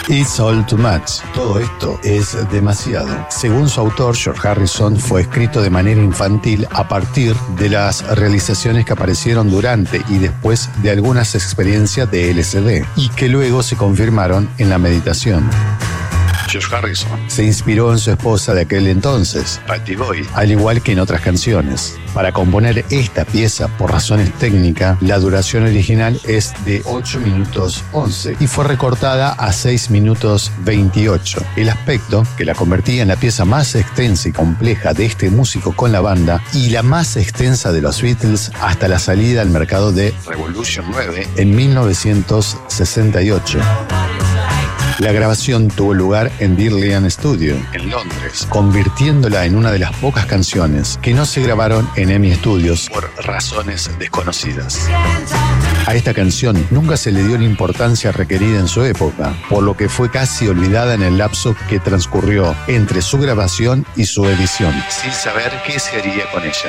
It's all too much. Todo esto es demasiado. Según su autor, George Harrison, fue escrito de manera infantil a partir de las realizaciones que aparecieron durante y después de algunas experiencias de LSD y que luego se confirmaron en la meditación. George Harrison se inspiró en su esposa de aquel entonces, Pattie Boyd, al igual que en otras canciones. Para componer esta pieza, por razones técnicas, la duración original es de 8 minutos 11 y fue recortada a 6 minutos 28. El aspecto que la convertía en la pieza más extensa y compleja de este músico con la banda y la más extensa de los Beatles hasta la salida al mercado de Revolution 9 en 1968. La grabación tuvo lugar en Dearlian Studio, en Londres, convirtiéndola en una de las pocas canciones que no se grabaron en EMI Studios por razones desconocidas. A esta canción nunca se le dio la importancia requerida en su época, por lo que fue casi olvidada en el lapso que transcurrió entre su grabación y su edición, sin saber qué se haría con ella.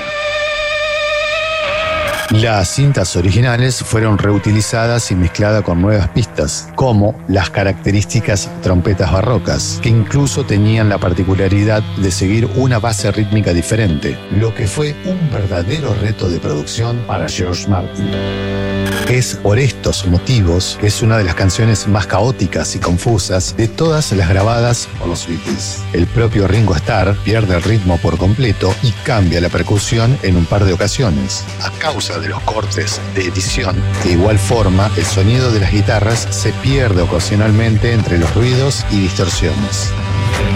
Las cintas originales fueron reutilizadas y mezcladas con nuevas pistas, como las características trompetas barrocas, que incluso tenían la particularidad de seguir una base rítmica diferente, lo que fue un verdadero reto de producción para George Martin. Es por estos motivos que es una de las canciones más caóticas y confusas de todas las grabadas por los Beatles. El propio Ringo Starr pierde el ritmo por completo y cambia la percusión en un par de ocasiones, a causa de los cortes de edición. De igual forma, el sonido de las guitarras se pierde ocasionalmente entre los ruidos y distorsiones.